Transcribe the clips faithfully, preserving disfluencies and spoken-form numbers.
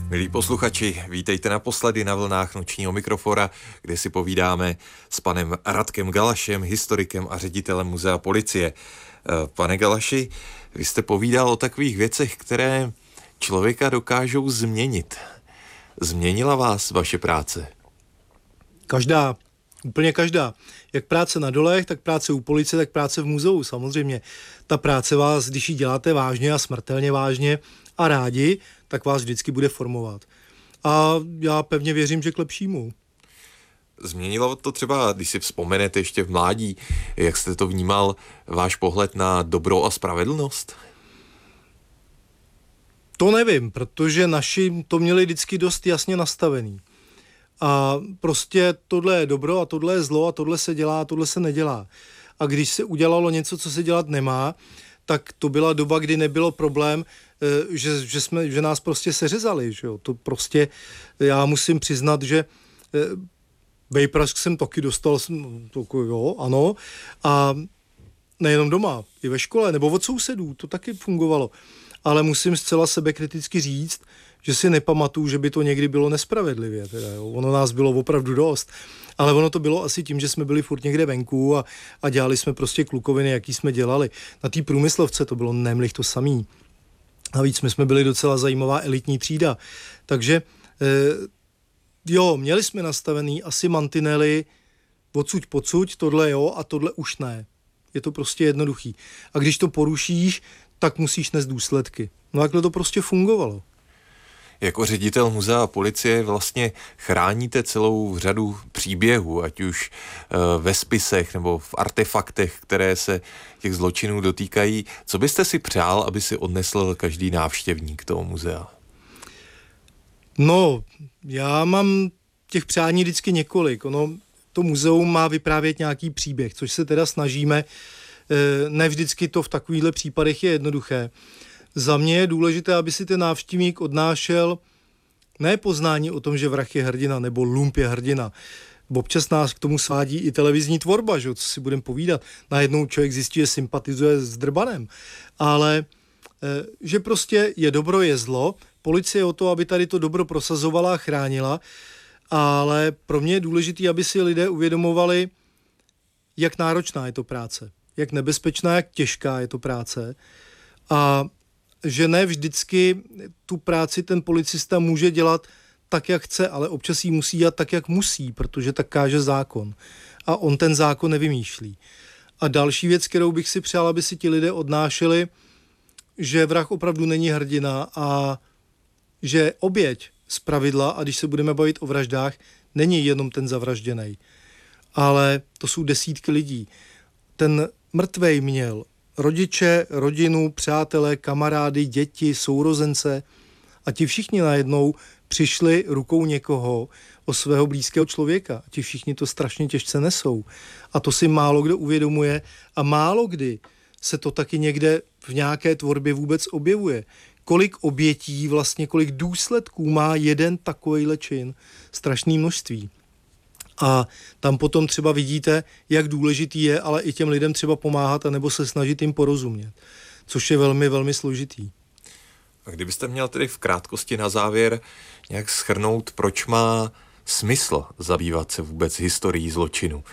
Milí posluchači, vítejte naposledy na vlnách Nočního mikrofora, kde si povídáme s panem Radkem Galašem, historikem a ředitelem Muzea policie. Pane Galaši, vy jste povídal o takových věcech, které člověka dokážou změnit. Změnila vás vaše práce? Každá, úplně každá. Jak práce na dolech, tak práce u policie, tak práce v muzeu. Samozřejmě ta práce vás, když ji děláte vážně a smrtelně vážně a rádi, tak vás vždycky bude formovat. A já pevně věřím, že k lepšímu. Změnilo to třeba, když si vzpomenete ještě v mládí, jak jste to vnímal, váš pohled na dobro a spravedlnost? To nevím, protože naši to měli vždycky dost jasně nastavený. A prostě tohle je dobro a tohle je zlo a tohle se dělá a tohle se nedělá. A když se udělalo něco, co se dělat nemá, tak to byla doba, kdy nebylo problém, že, že, jsme, že nás prostě seřezali. Že jo? To prostě, já musím přiznat, že vejprask jsem taky dostal, to, jo, ano, a nejenom doma, i ve škole, nebo od sousedů, to taky fungovalo. Ale musím zcela sebekriticky říct, že si nepamatuju, že by to někdy bylo nespravedlivě. Teda, jo. Ono nás bylo opravdu dost. Ale ono to bylo asi tím, že jsme byli furt někde venku a, a dělali jsme prostě klukoviny, jaký jsme dělali. Na té průmyslovce to bylo nemlich to samý. Navíc my jsme byli docela zajímavá elitní třída. Takže eh, jo, měli jsme nastavený asi mantinely odsuť pocuť, tohle jo a tohle už ne. Je to prostě jednoduchý. A když to porušíš, tak musíš nést důsledky. No takhle to prostě fungovalo. Jako ředitel muzea policie vlastně chráníte celou řadu příběhů, ať už e, ve spisech nebo v artefaktech, které se těch zločinů dotýkají. Co byste si přál, aby si odnesl každý návštěvník toho muzea? No, já mám těch přání vždycky několik. Ono, to muzeum má vyprávět nějaký příběh, což se teda snažíme. E, ne vždycky to v takovýchhle případech je jednoduché. Za mě je důležité, aby si ten návštěvník odnášel ne poznání o tom, že vrah je hrdina nebo lump je hrdina. Občas nás k tomu svádí i televizní tvorba, že? Co si budeme povídat. Najednou člověk zjistí, že sympatizuje s drbanem. Ale že prostě je dobro, je zlo. Policie je o to, aby tady to dobro prosazovala a chránila. Ale pro mě je důležité, aby si lidé uvědomovali, jak náročná je to práce. Jak nebezpečná, jak těžká je to práce. A že ne vždycky tu práci ten policista může dělat tak, jak chce, ale občas ji musí dělat tak, jak musí, protože tak káže zákon. A on ten zákon nevymýšlí. A další věc, kterou bych si přál, aby si ti lidé odnášeli, že vrah opravdu není hrdina a že oběť zpravidla, a když se budeme bavit o vraždách, není jenom ten zavražděnej, ale to jsou desítky lidí. Ten mrtvej měl rodiče, rodinu, přátelé, kamarády, děti, sourozence a ti všichni najednou přišli rukou někoho o svého blízkého člověka. Ti všichni to strašně těžce nesou. A to si málo kdo uvědomuje a málo kdy se to taky někde v nějaké tvorbě vůbec objevuje. Kolik obětí, vlastně kolik důsledků má jeden takovejhle čin. Strašné množství. A tam potom třeba vidíte, jak důležitý je, ale i těm lidem třeba pomáhat anebo se snažit jim porozumět, což je velmi, velmi složitý. A kdybyste měl tedy v krátkosti na závěr nějak shrnout, proč má smysl zabývat se vůbec historií zločinu?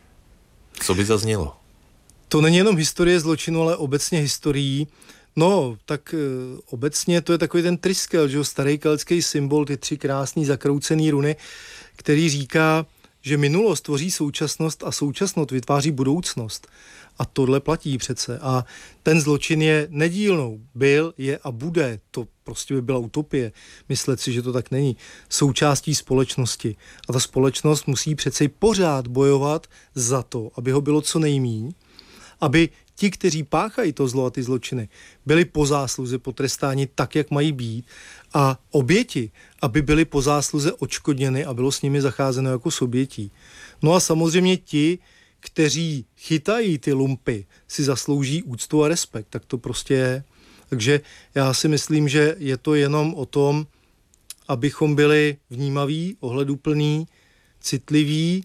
Co by zaznělo? To není jenom historie zločinu, ale obecně historií. No, tak e, obecně to je takový ten triskel, že jo, starý keltský symbol, ty tři krásný zakroucený runy, který říká, že minulost tvoří současnost a současnost vytváří budoucnost. A tohle platí přece. A ten zločin je nedílnou. Byl, je a bude. To prostě by byla utopie. Myslet si, že to tak není. Součástí společnosti. A ta společnost musí přece pořád bojovat za to, aby ho bylo co nejmíň, aby ti, kteří páchají to zlo a ty zločiny, byli po zásluze potrestáni tak, jak mají být, a oběti, aby byli po zásluze odškodněny a bylo s nimi zacházeno jako s obětí. No a samozřejmě ti, kteří chytají ty lumpy, si zaslouží úctu a respekt. Tak to prostě je. Takže já si myslím, že je to jenom o tom, abychom byli vnímaví, ohleduplní, citliví,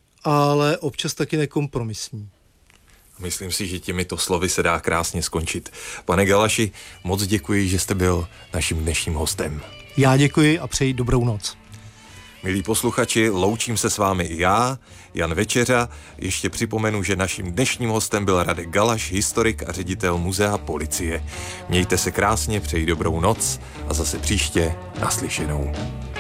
ale občas taky nekompromisní. Myslím si, že těmito slovy se dá krásně skončit. Pane Galaši, moc děkuji, že jste byl naším dnešním hostem. Já děkuji a přeji dobrou noc. Milí posluchači, loučím se s vámi i já, Jan Večeřa. Ještě připomenu, že naším dnešním hostem byl Radek Galaš, historik a ředitel Muzea policie. Mějte se krásně, přeji dobrou noc a zase příště naslyšenou.